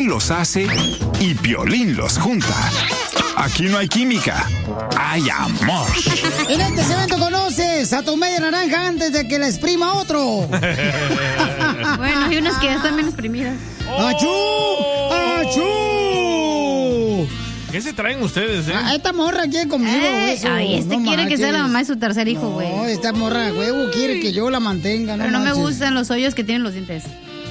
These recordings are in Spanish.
Él los hace y Piolín los junta. Aquí no hay química, hay amor. En este segmento conoces a tu media naranja antes de que la exprima otro. Bueno, hay unas que ya están bien exprimidas. ¡Achú! ¡Achú! ¿Qué se traen ustedes, Esta morra quiere conmigo, güey. Ay, quiere que sea la mamá de su tercer hijo, güey. No, esta morra, huevo, quiere que yo la mantenga. Pero no me gustan los hoyos que tienen los dientes.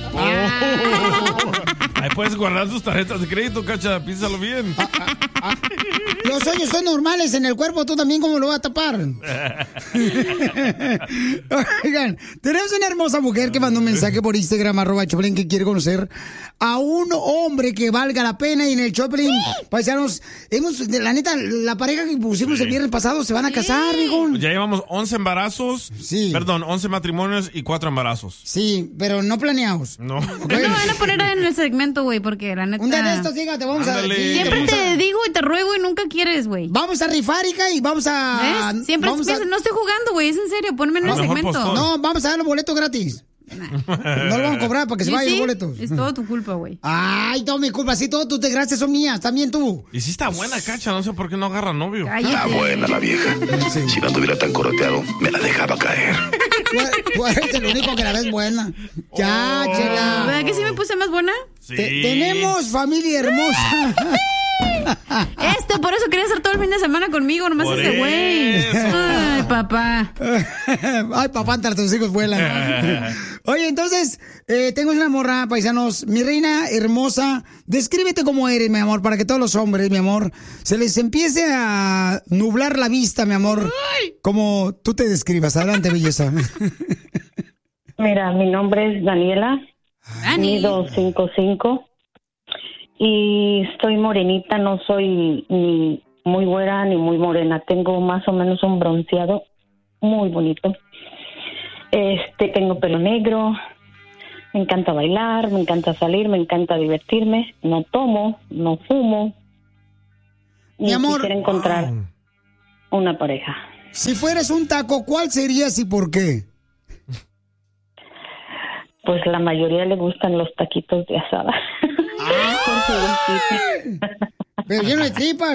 Ahí puedes guardar tus tarjetas de crédito, Cacha, piénsalo bien. Los hoyos son normales en el cuerpo, tú también, ¿cómo lo vas a tapar? Oigan, tenemos una hermosa mujer que mandó un mensaje por Instagram, @Choplin, que quiere conocer a un hombre que valga la pena. Y en el Choplin, paisanos, la neta, la pareja que pusimos el viernes pasado se van a casar, hijo. Ya llevamos 11 embarazos. Sí. Perdón, 11 matrimonios y 4 embarazos. Sí, pero no planeados. No. Okay. No van a poner en el segmento, güey, porque la neta... Un día de estos, dígate, vamos Ándale. a... Sí, siempre te digo y te ruego y nunca quieres, güey. Vamos a rifar, hija, y vamos a... ¿Ves? Siempre vamos no estoy jugando, güey, es en serio, ponme en el segmento. No, vamos a dar los boletos gratis. No lo vamos a cobrar para que se vayan los boletos. Es todo tu culpa, güey. Ay, todo mi culpa, sí, todo tus desgracias son mías, también tú. Y sí está buena, Cacha, no sé por qué no agarra novio. Está buena la vieja. Sí. Si no estuviera tan coroteado, me la dejaba caer. Tú eres el único que la ves buena. Ya, chela. ¿Verdad que sí me puse más buena? Sí. Tenemos familia hermosa. Por eso quería hacer todo el fin de semana conmigo, nomás Por ese güey. eso. Ay, papá. Ay, papá, entre tus hijos vuelan. Oye, entonces, tengo una morra, paisanos. Mi reina hermosa, descríbete cómo eres, mi amor, para que todos los hombres, mi amor, se les empiece a nublar la vista, mi amor, como tú te describas. Adelante, belleza. Mira, mi nombre es Daniela, mido 5'5", y estoy morenita, no soy ni muy güera ni muy morena. Tengo más o menos un bronceado muy bonito. Tengo pelo negro, me encanta bailar, me encanta salir, me encanta divertirme. No tomo, no fumo. Mi amor, quisiera encontrar una pareja. Si fueras un taco, ¿cuál serías y por qué? Pues la mayoría le gustan los taquitos de asada. Pero lleno de tripas.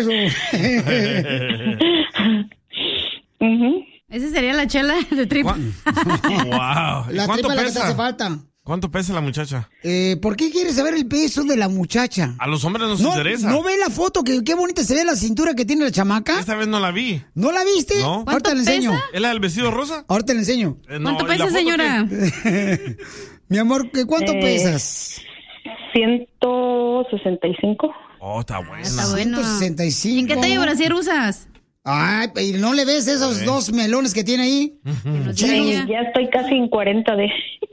Esa sería la chela de tripa. Wow. La tripa la que te hace falta. ¿Cuánto pesa la muchacha? ¿Por qué quieres saber el peso de la muchacha? A los hombres nos interesa. ¿No ve la foto? Qué bonita se ve la cintura que tiene la chamaca. Esta vez no la vi. ¿No la viste? No. Ahorita le enseño. ¿Es la del vestido rosa? Ahorita le enseño. ¿Cuánto pesa, señora? Mi amor, ¿cuánto pesas? 165. Oh, está buena. Está bueno. 165. ¿Y en qué talla brasier usas? Ay, ¿y no le ves esos dos melones que tiene ahí? Ya estoy casi en 40 de...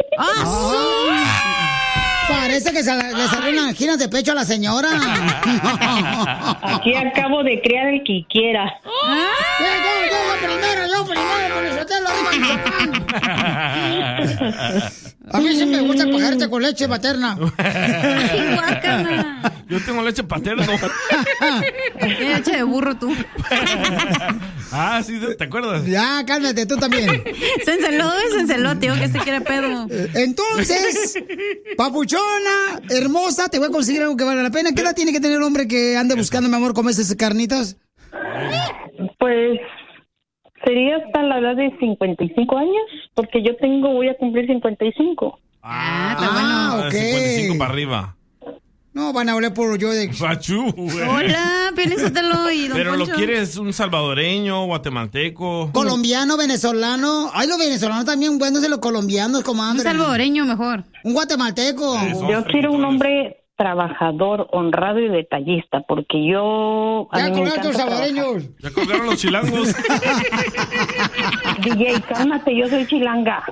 Parece que le salieron anginas de pecho a la señora. Aquí acabo de criar el que quiera. Yo primero, a mí sí me gusta pajarse con leche materna. Yo tengo leche paterna. Leche de burro tú. Sí, ¿te acuerdas? Ya, cálmate, tú también. Se enceló, tío, que se quiere pedo. Entonces, papuchona, hermosa, te voy a conseguir algo que valga la pena. ¿Qué edad tiene que tener el hombre que ande buscando, mi amor, comer esas carnitas? Pues sería hasta la edad de 55 años, porque yo voy a cumplir 55. Está bueno. Ok. 55 para arriba. No, van a oler por yo de... Pachú, güey. Hola, Piolín y don Pero Poncho. ¿lo quieres un salvadoreño, guatemalteco? Colombiano, venezolano. Ay, los venezolanos también buenos de los colombianos, comadre. Un salvadoreño mejor. Un guatemalteco. Yo quiero un hombre trabajador, honrado y detallista, porque yo... Ya colgaron los salvadoreños. Ya colgaron los chilangos. DJ, cálmate, yo soy chilanga.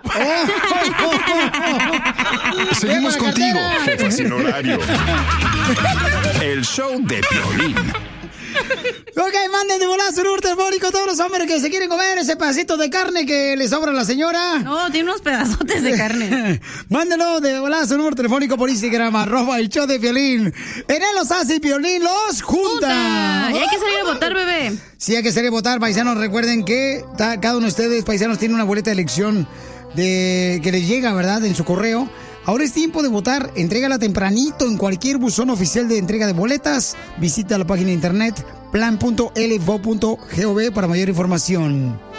Seguimos contigo, jefa sin horario. El show de Piolín. Ok, manden de volada su número telefónico todos los hombres que se quieren comer ese pedacito de carne que le sobra a la señora. No, tiene unos pedazotes de carne. Mándenlo de volada su número telefónico por Instagram, @el show de Piolín. En él los hace y Piolín los junta. Y hay que salir a votar, bebé. Sí, hay que salir a votar, paisanos. Recuerden que cada uno de ustedes, paisanos, tiene una boleta de elección que les llega, ¿verdad? En su correo Ahora es tiempo de votar. Entrégala tempranito en cualquier buzón oficial de entrega de boletas. Visita la página de internet plan.lvo.gov para mayor información.